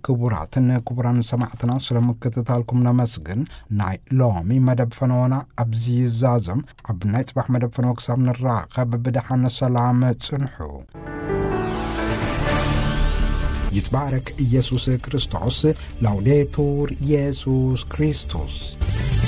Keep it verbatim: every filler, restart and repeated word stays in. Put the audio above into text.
ክቡራትን ክቡራን ሰማዕትና ስለምክትታልኩም ነመስግን ናይ ሎሚ መደብ ፈኖና ኣብዚ ዛዘም ኣብ ናይ ጽባሕ መደብ ፈኖ ክሳብ ንራኸብ ብድሓነ ሰላም ጽንሑ ይትባረክ ኢየሱስ ክርስቶስ ላውዴቱር ኢየሱስ ክርስቶስ